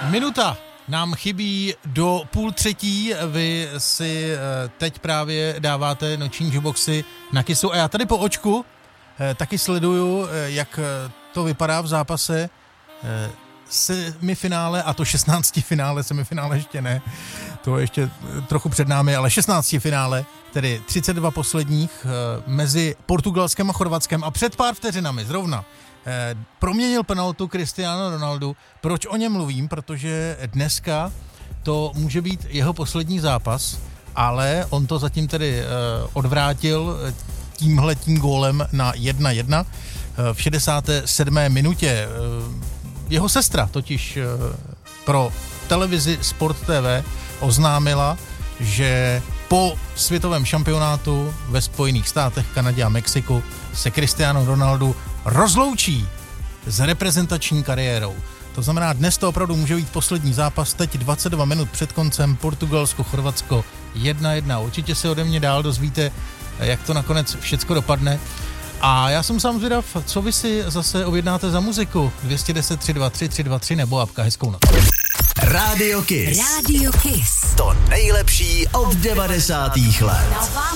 Minuta nám chybí do 2:30. Vy si teď právě dáváte noční jukeboxy na Kissu a já tady po očku taky sleduju, jak to vypadá v zápase semifinále, a to 16 finále, semifinále ještě ne, to je ještě trochu před námi, ale 16 finále, tedy 32 posledních mezi Portugalskem a Chorvatskem a před pár vteřinami zrovna proměnil penaltu Cristiano Ronaldo. Proč o něm mluvím? Protože dneska to může být jeho poslední zápas, ale on to zatím tedy odvrátil tímhletím gólem na 1-1 v 67. minutě. Jeho sestra totiž pro televizi Sport TV oznámila, že po světovém šampionátu ve Spojených státech, Kanadě a Mexiku se Cristiano Ronaldo rozloučí s reprezentační kariérou. To znamená, dnes to opravdu může být poslední zápas, teď 22 minut před koncem, Portugalsko-Chorvatsko 1-1. Určitě se ode mě dál dozvíte, jak to nakonec všecko dopadne. A já jsem sám zvědav, co vy si zase objednáte za muziku. 210 323 323 nebo apka. Hezkou noc. Radio Kiss. Radio Kiss. To nejlepší od 90. let.